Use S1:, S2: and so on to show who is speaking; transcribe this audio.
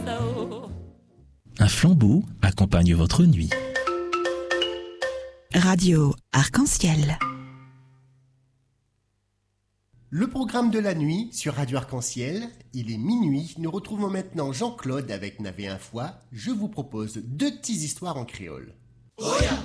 S1: là-haut.
S2: Un flambeau accompagne votre nuit.
S3: Radio Arc-en-Ciel.
S4: Le programme de la nuit sur Radio Arc-en-Ciel, il est minuit. Nous retrouvons maintenant Jean-Claude avec Navé un fois. Je vous propose 2 petites histoires en créole.
S1: Oya,